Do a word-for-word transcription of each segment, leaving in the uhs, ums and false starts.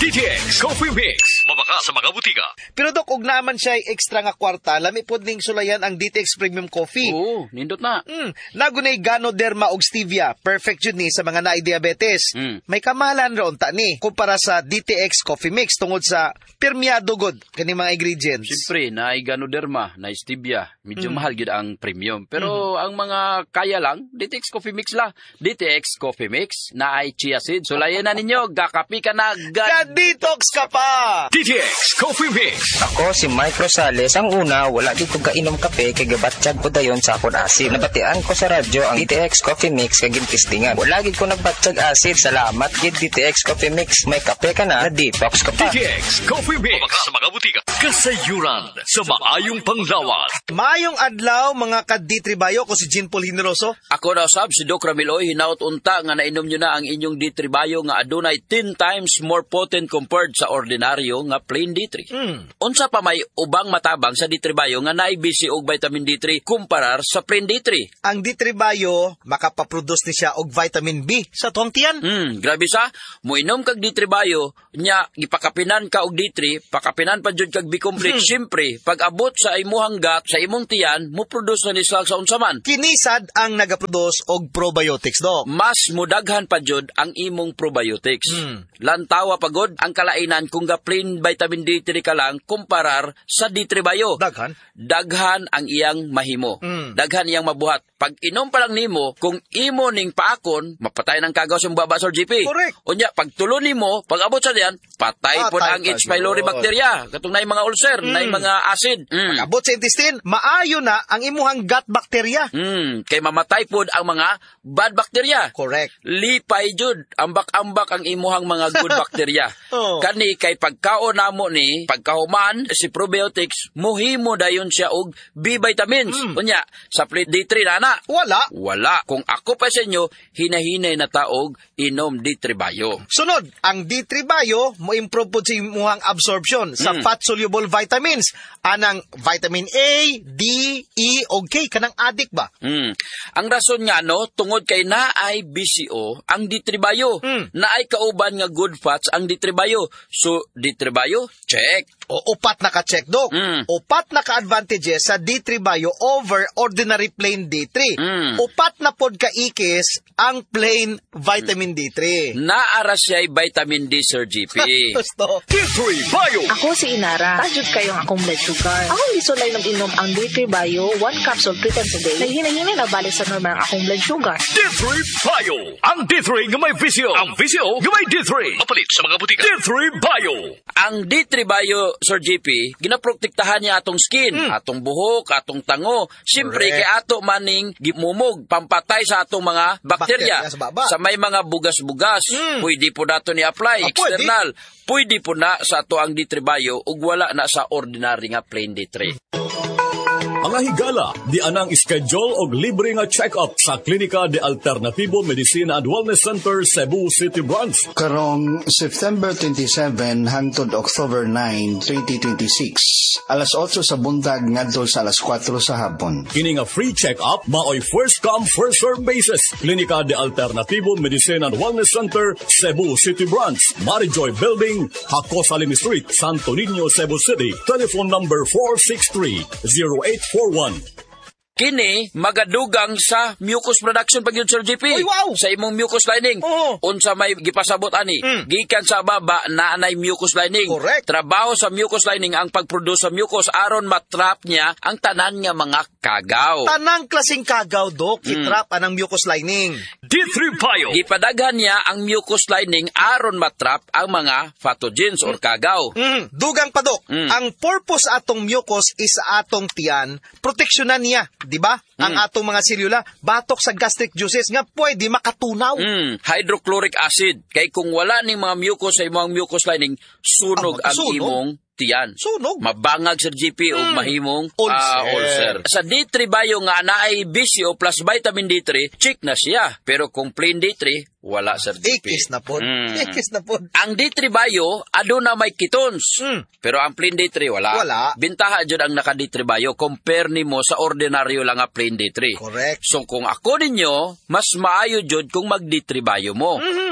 D T X Coffee Mix. Mabaka sa mga butika. Pero dok, og naman siya extra nga kwarta, lami pod ning sulayan ang D T X Premium Coffee. Oo, nindot na. Mm, nagunay Ganoderma og Stevia. Perfect yun ni sa mga naay diabetes. Mm. May kamahalan ron ta ni kumpara sa D T X Coffee Mix tungod sa permeado god kani mga ingredients. Siyempre, na Ganoderma, na Stevia, medyo Mm. mahal gid ang premium. Pero ang mga kaya lang, D T X Coffee Mix la. D T X Coffee Mix na ay chia seed. Sulayan na ninyo, gakapi ka na, Ga-detox ka pa! D T X Coffee Mix. Ako si Mike Rosales. Ang una, wala di ko kainom kape kay gabatsyag ko dayon sa akon asid. Nabatian ko sa radyo ang D T X Coffee Mix kay gintistingan. Wala gid ko nagbatsyag asid. Salamat gid D T X Coffee Mix. May kape ka na, na-detox ka pa. D T X Coffee Mix. Mabaka sa mga butika. Kasayuran sa maayong panglawan. Mayong adlaw mga kaditribayo ko si Jean Paul Hineroso. Ako na sab si Doc Ramiloy, hinaut unta nga nainom nyo na ang inyong D three Bio nga adunay ten times more potent compared sa ordinaryo nga plain D three. Mm. Unsa pa may ubang matabang sa D three Bio nga naay B C og vitamin D three kumparar sa plain D three. Ang D three Bio makapaproduce ni siya og vitamin B sa tuwang tiyan. Hmm, grabe sa, muinom kag D three Bio, nya gipakapinan ka og D three, pakapinan pa jud kag B-complex. Siyempre, pag abot sa imuhang gut, sa imong tiyan, mo produce na ni slag sa unsa man. Kinisad ang nagaproduce og probiotics do. Mas mudaghan pa jud ang imong probiotics. Hmm. Lantawa pagod ang kalainan kung ga plain vitamin D three ka lang kumparar sa D three Bio. Daghan. Daghan ang iyang mahimo. Hmm. Daghan iyang mabuhat. Pag inom pa lang nimo, kung imo ning paakon, mapatay ng kagaw sa baba, Sir G P. Correct. Unya, pag tulo nimo, pag abot sa diyan, patay Patay po ang pa H. pylori yun. bacteria. Katong na mga ulcer, na mga acid. Mm. Abot sa intestine, maayo na ang imuhang gut bacteria. Mm. Kay mamatay po ang mga bad bacteria. Correct. Lipay jud, ambak-ambak ang imuhang mga good bacteria. Oh. Kani kay pagkaon namo ni, pagkahuman si probiotics, muhimo dayon siya og B vitamins. Mm. Unya, sa plain D three na na. Wala. Wala. Kung ako pa sa inyo, hinahinay na taog inom D three Bio. Sunod, ang D three Bio mo improve po sa imuhang absorption sa Mm. fat-soluble vitamins. Anang vitamin A, D, E, o K. Kanang adik ba? Mm. Ang rason nga no, tungod kay naay B C O ang D three Bio. Mm. Naay kauban nga good fats ang D three Bio. So D three Bio, check. O upat na ka-check, Dok. Mm. Upat na ka-advantages sa D three Bio over ordinary plain D three. Mm. Upat na pod ka-ikis ang plain vitamin D three. Naara siya'y vitamin D, Sir G P. Gusto. D three Bio. Ako si Inara. Tajud kayong akong blood sugar. Ako hindi sulay nag-inom ang D three Bio, one capsule three times a day. Naghinahina na balik sa normal ang akong blood sugar. D three Bio. Ang D three nga may V C O. Ang V C O nga may D three. Mapalit sa mga butika. D three Bio. Ang D three Bio, Sir G P, ginaprotektahan niya atong skin, Mm. atong buhok, atong tango. Siyempre, Correct. kay ato maning gimumog, pampatay sa atong mga bakterya. Bakterya sa baba. Sa may mga bugas-bugas, Mm. pwede po nato ni apply, Ah, external. Pwede po na sa ato ang D three Bio, ug wala na sa ordinary nga plain D three. Mga higala, di anang schedule og libre nga check-up sa Klinika de Alternativo Medicina and Wellness Center, Cebu City Branch. Karong September twenty-seven hangtod October nine, twenty twenty-six. Alas otso sa buntag ngadto sa alas kwatro sa hapon. Kini nga free check-up maoy first come first serve basis. Klinika de Alternativo Medicina and Wellness Center, Cebu City Branch, Marijoy Building, Hacosalim Street, Santo Niño, Cebu City. Telephone number four six three, zero eight four one. Kini magadugang sa mucus production pag yun, Sir G P. Oy, wow! Sa imong mucus lining. Oo. Unsa may gipasabot ani? Mm. Gikan sa baba na anay mucus lining. Correct. Trabaho sa mucus lining ang pagproduce sa mucus aron matrap niya ang tanan nga mga kagaw. Tanang klaseng kagaw, Dok. Mm. Itrap anang mucus lining. D three Bio. Ipadaghan niya ang mucus lining aron matrap ang mga pathogens or kagaw. Mm. Dugang pa, Dok. Mm. Ang purpose atong mucus is atong tiyan, proteksyonan niya, di ba? Ang Mm. atong mga selula, batok sa gastric juices nga pwede makatunaw. Mm, hydrochloric acid. Kay kung wala ning mga mucus sa imong mucus lining, sunog Ah, ang sunog? imong tiyan. Sunog. Mabangag, Sir G P, o Mm. mahimong Ulcer. ah, ulcer. Sa D three Bio nga naay B C O plus vitamin D three, check na siya. Pero kung plain D three, wala, Sir G P. Ikis na po. Mm. Ikis na po. Ang D three Bio, aduna may ketones. Mm. Pero ang plain D three, wala. Wala. Bintaha dyan ang naka D three Bio, compare nimo sa ordinaryo lang nga plain D three. Correct. So kung ako ninyo, mas maayo jud kung mag D three Bio mo. Mhm.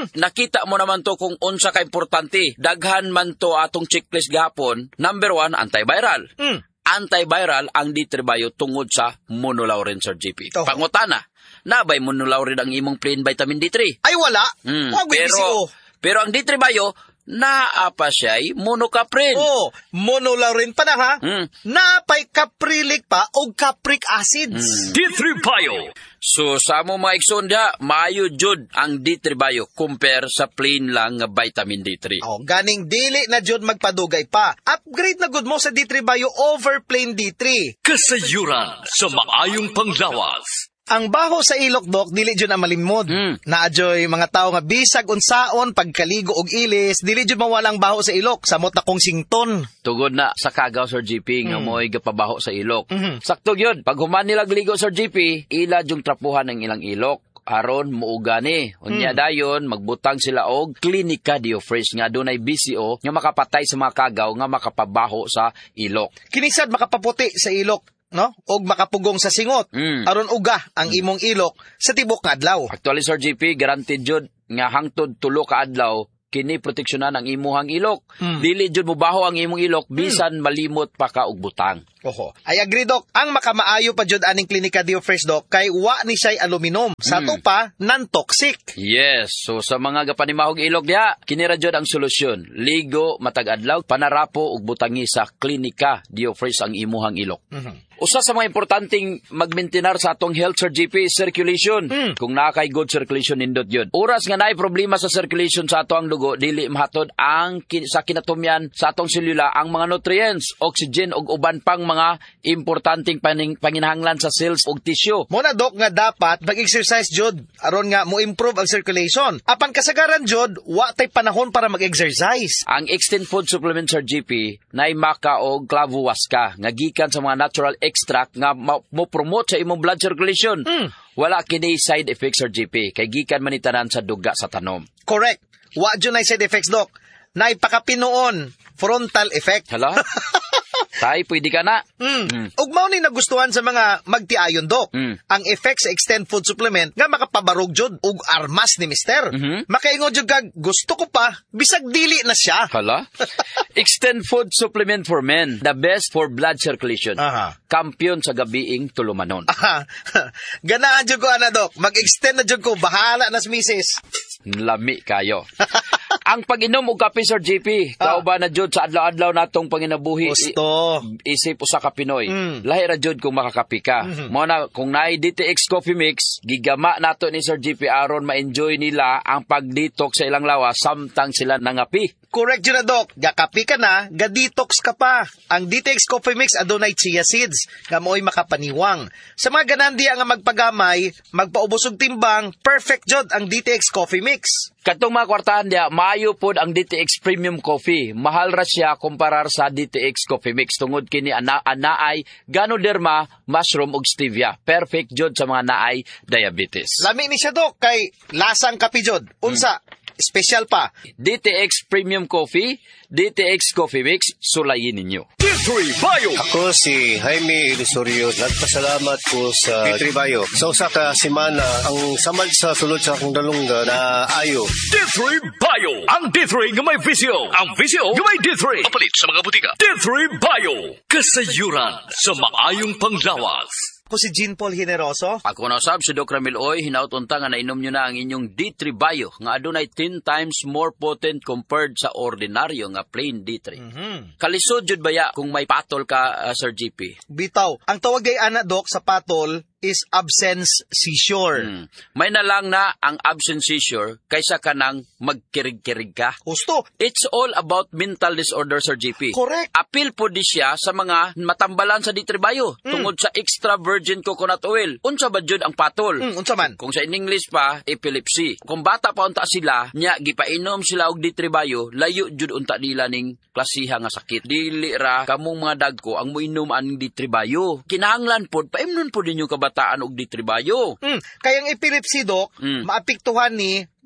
Nakita mo naman to kung unsa ka importante. Daghan man to atong checklist gahapon. Number one, antiviral. Mm. Antiviral ang D three Bio tungod sa monolaurin, Sir G P. Oh. Pangutana, nabay monolaurin ang imong plain vitamin D three? Ay, wala. Mm. Wag Pero, B C O. pero ang D three Bio, naa pa siya'y monocaprin. Oh, monolaurin pa na ha. Mm. Napay caprilic pa o capric acids. Mm. D three Bio. So, sa mo mga igsondya, maayo jud ang D three Bio compare sa plain lang nga vitamin D three. Oh, ganing dili na jud magpadugay pa. Upgrade na gud mo sa D three Bio over plain D three. Kasayuran sa maayong panglawas. Ang baho sa ilok, Dok, dili jud na malimod. Mm. Naadyoy mga tao nga bisag unsaon pagkaligo og ilis, dili jud mawalang baho sa ilok, samot na kong sington. Tugod na sa kagaw, Sir G P, nga mo'y gapabaho sa ilok. Mhm. Sakto yun. Pag human nilag ligo, Sir G P, ila yung trapuhan ng ilang ilok. Aron muuga ni. Unya dayon magbutang sila og Clinica Diofresh nga dunay B C O nga makapatay sa mga kagaw nga makapabaho sa ilok. Kinisad makapaputi sa ilok, no? Og makapugong sa singot. Mm. Aron uga ang imong ilok sa tibok nga adlaw. Actually, Sir G P, guaranteed jud nga hangtod tulo ka adlaw kini proteksyonan ang imuhang ilok. Mm. Dili jud mobaho ang imong ilok bisan malimot pa ka og butang. Oho. Ay agree, Dok. Ang makamaayo pa jud aning Clinica Diofresh, Dok, kay wa ni siya'y aluminum. Sa Mm. to pa, non-toxic. Yes, so sa mga gapanimahog ilog diha, kini ra jud ang solusyon. Ligo matag adlaw, panarapo ug butangi sa Clinica Diofresh ang imuhang ilok. Mhm. Usa sa mga importanteng magmaintenar sa atong health, Sir G P, is circulation. Mm. Kung nakay good circulation nindot yun. Oras nga naay problema sa circulation sa ato ang dugo, dili mahatod ang kin- sa kinatumyan sa atong selula ang mga nutrients, oxygen ug uban pang mga importanteng paning- panginahanglan sa cells ug tissue. Muna, Dok, nga dapat mag-exercise jud aron nga mo improve ang circulation. Apan kasagaran jud, wa tay panahon para mag-exercise. Ang Extend Food Supplement, Sir G P, naay maka o clavuasca nga gikan sa mga natural extract nga ma- mo promote sa imong blood circulation. Mm. Wala kini side effects, Sir G P, kay gikan man itanan sa duga sa tanom. Correct. Wa jud nay side effects, Dok. Nay pakapinoon, frontal effect. Hala? Tay, pwede ka na. Mm. Mm. Ug mao ni nagustuhan sa mga magtiayon, Dok. Mm. Ang effect sa Extend Food Supplement nga makapabarog jud og armas ni Mister. Mhm. Makaingon jud kag gusto ko pa bisag dili na siya. Hala? Extend Food Supplement for Men, the best for blood circulation. Aha. Kampiyon sa gabiing tulumanon. Aha. Ganaan jud ko ana, Dok. Mag-extend na jud ko, bahala na si Missus Lami kayo. Ang pag-inom og kape, Sir G P, kauban na jud sa adlaw-adlaw natong panginabuhi. Gusto. Isip usa ka Pinoy. Mm. Lahi ra jud kung makakapi ka. Mhm. Mo na kung naay D T X Coffee Mix, gigama nato ni Sir G P aron ma-enjoy nila ang pag-detox sa ilang lawas samtang sila nangapi. Correct yun na, Dok. Gakapi ka na, ga-detox ka pa. Ang D T X Coffee Mix adunay chia seeds nga mo'y makapaniwang. Sa mga ganandiya nga magpagamay, magpaubos og timbang, perfect jud ang D T X Coffee Mix. Katong mga kwartahan dia, maayo pod ang D T X Premium Coffee. Mahal ra siya kumparar sa D T X Coffee Mix tungod kini ana anaay Ganoderma, mushroom ug stevia. Perfect jud sa mga naay diabetes. Lami ni siya, Dok, kay lasang kapi jud. Unsa, special pa. D T X Premium Coffee, D T X Coffee Mix, sulayin ninyo. D three Bio. Ako si Jaime Ilusorio. Nagpasalamat ko sa D three Bio. Sa usa ka semana, ang samad sa sulod sa akong dalungga na ayo. D three Bio. Ang D three nga may visyo. Ang visyo nga may D three. Mapalit sa mga butika. D three Bio. Kasayuran sa maayong panglawas. Ako si Jean Paul Generoso. Ako na sab si Doc Ramil Oy, hinaut-unta nga nainom nyo na ang inyong D three Bio nga adunay ten times more potent compared sa ordinaryo nga plain D three. Mhm. Kalisod jud baya kung may patol ka, uh, Sir G P. Bitaw. Ang tawag day ana, Dok, sa patol is absence seizure. Hmm. May na lang na ang absence seizure kaysa ka nang magkirig-kirig ka. Gusto. It's all about mental disorder, Sir G P. Correct. Appeal po di siya sa mga matambalan sa D three Bio tungod sa extra virgin coconut oil. Unsa ba jud ang patol? Mm, unsa man? Kung sa in English pa, epilepsy. Kung bata pa unta sila, nya gipainom sila og D three Bio, layo jud unta nila ning klasiha nga sakit. Dili ra kamong mga dagko ang moinom ang D three Bio. Kinahanglan pod paimnon pod ninyo kabataan og D three Bio. Mm, kayang epilepsy, Dok, Mm. maapektuhan ni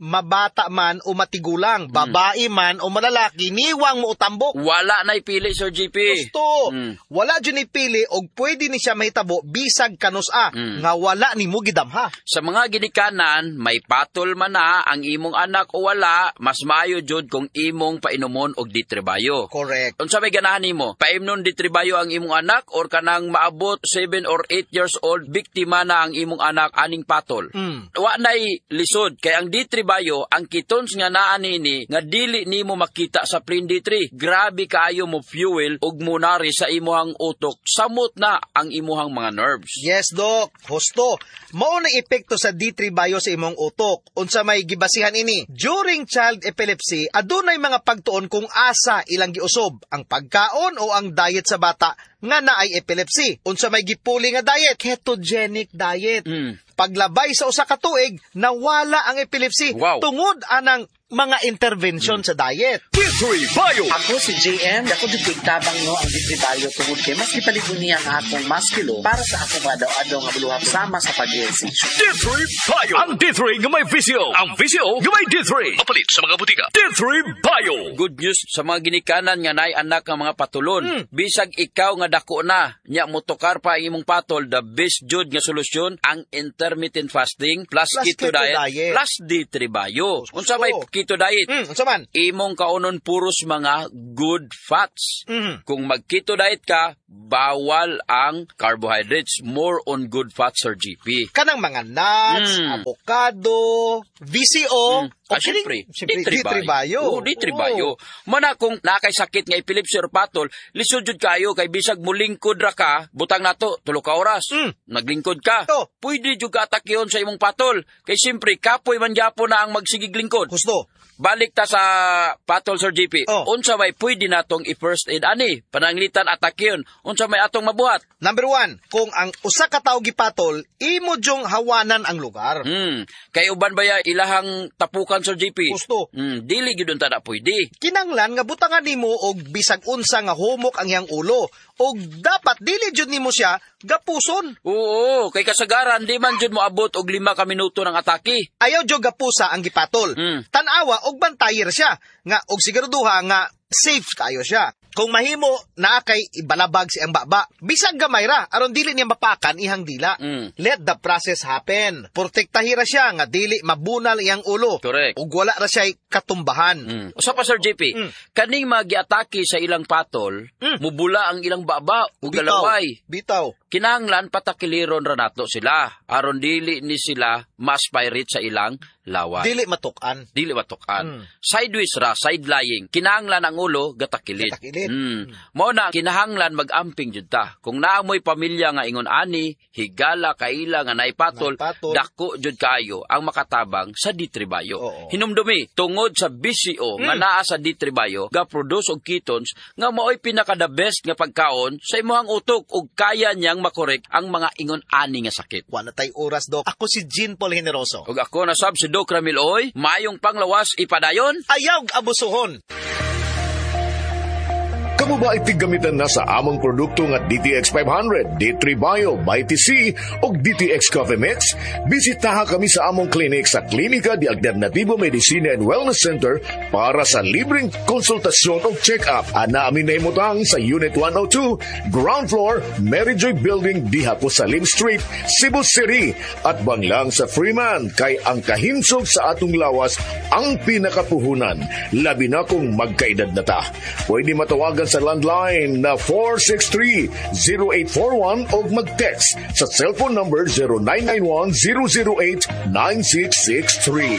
mabata man o matigulang, babae man o malalaki, niwang mo utambok. Wala na ipili, Sir G P. Gusto. Mm. Wala dyan ipili o pwede ni siya mahitabo bisag kanusa Mm. nga wala ni mo gidamha. Sa mga ginikanan, may patol man na ang imong anak o wala, mas maayo jud kung imong painumon og ditribayo. Correct. Unsa may ganahan nimo? Paimnon ditribayo ang imong anak or kanang maabot seven or eight years old, biktima na ang imong anak aning patol. Mm. Wa nay lisod kay ang ditribayo ang kitons nga naa nini nga dili nimo makita sa plain D three. Grabe kaayo mo fuel ug munari sa imuhang utok, samot na ang imuhang mga nerves. Yes, Dok. Husto. Mao na epekto sa D three bayo sa imong utok. Unsa may gibasihan ini? During child epilepsy, adunay mga pagtuon kung asa ilang giusob, ang pagkaon o ang diet sa bata nga naay epilepsy. Unsa may gipuli nga diet? Ketogenic diet. Mm. Paglabay sa usa ka tuig, nawala ang epilepsy Wow. tungod anang mga intervention sa diet. D three Bio. Ako si J M, ako dito'y tabang no ang ditribayo tungod kay mas ipaligon niya ang atong maskilo para sa akong adaw-adaw nga buluhang sama sa pag-ehersisyo. D three Bio. Ang D three nga may visio. Ang visio nga may D three. Mapalit sa mga butika. D three Bio. Good news sa mga ginikanan nga naay anak nga mga patulon. Mm. Bisag ikaw nga dako na, nya motokar pa ang imong patol, the best jud nga solusyon ang intermittent fasting plus, Plus keto, keto diet, diet. plus D three Bio. Unsa may Gusto. keto diet? Mm, unsa man? Imong kaunon puros mga good fats. Mm. Kung mag-keto diet ka, bawal ang carbohydrates. More on good fats, Sir G P. Kanang mga nuts, Mm. avocado, V C O, Mm. o Ah, syempre, syempre, D three Bayo. Oo, D three Bayo. Mana kung nakay sakit nga epilepsy or patol, lisod jud kayo kay bisag mulingkod ra ka, butang nato tulo ka oras. Mm. Naglingkod ka. Oo. Pwede jud ka atakyon sa imong patol. Kay syempre kapoy man gyapon na ang magsigig lingkod. Gusto. Balik ta sa patol, Sir G P. Oh. Unsa may pwede natong i-first aid ani? Pananglitan atakyon. Unsa may atong mabuhat? Number one, kung ang usa ka tawo gipatol, imo jong hawanan ang lugar. Hmm. Kay uban baya ilahang tapukan, Sir G P. Gusto. Hmm, dili gyud unta na pwede. Kinanglan nga butangan nimo og bisag unsa nga humok ang iyang ulo. Og dapat dili jud nimo siya gapuson. Oo, kay kasagaran di man jud mo abot og lima ka minuto ng atake. Ayaw jud gapusa ang gipatol. Mm. Tan-awa og bantayer siya nga og siguraduha nga safe kayo siya. Kung mahimo naa kay ibalabag si ang baba, bisag gamay ra aron dili niya mapakan ihang dila. Mm. Let the process happen. Protektahira siya nga dili mabunal iyang ulo. Correct. Ug wala ra siya katumbahan. Mm. Usa pa, Sir J P, Mm. kaning magiatake sa ilang patol, Mm. mubula ang ilang baba ug galaway. Bitaw. Kinahanglan patakiliron ra nato sila aron dili ni sila ma-aspirate sa ilang laway. Dili matukan. Dili matukan. Mm. Sideways ra, side lying. Kinahanglan ang ulo gatakilid. Gatakilid. Mm. Mao na kinahanglan mag-amping jud ta. Kung naamoy pamilya nga ingon ani, higala kaila nga naipatol, Naipatol. dako jud kayo ang makatabang sa D three Bio. Oo. Hinumdumi tungod sa B C O nga naa sa D three Bio, ga-produce og ketones nga mao'y pinaka the best nga pagkaon sa imong utok ug kaya niyang makorek ang mga ingon ani nga sakit. Wala tay oras, Dok. Ako si Jean Paul Generoso. Ug ako na sab si Doc Ramil Oy, mayong panglawas ipadayon. Ayaw abusuhon. Kamu ba itigamitan na sa among produkto nga D T X five hundred, D three Bio, by T C o D T X Coffee Mix? Bisitaha kami sa among clinic sa Klinika de Alternativo Medicina and Wellness Center para sa libreng konsultasyon o check-up. Ana amin na imutang sa Unit one oh two, Ground Floor, Mary Joy Building, diha po sa Lim Street, Cebu City. At banglang sa Freeman, kay ang kahinsog sa atong lawas ang pinakapuhunan. Labi na kung magkaedad na ta. Pwede matawagan sa landline na four six three, zero eight four one o mag-text sa cellphone number zero nine nine one, zero zero eight, nine six six three.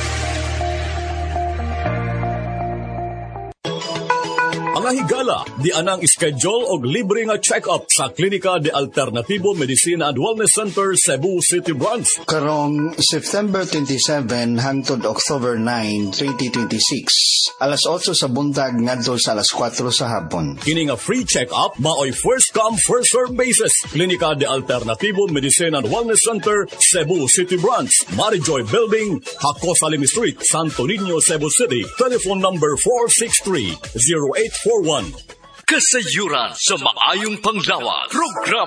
Ang higala, di anang schedule og libre nga check-up sa Klinika de Alternativo Medicina and Wellness Center, Cebu City Branch. Karong September twenty-seven hangtod October nine, twenty twenty-six. Alas otso sa buntag ngadto sa alas kwatro sa hapon. Kini nga free check-up maoy first come first serve basis. Klinika de Alternativo Medicina and Wellness Center, Cebu City Branch, Marijoy Building, Hakos Alim Street, Santo Niño, Cebu City. Telephone number four six three, zero eight four one. Kasayuran sa maayong panglawas. Programa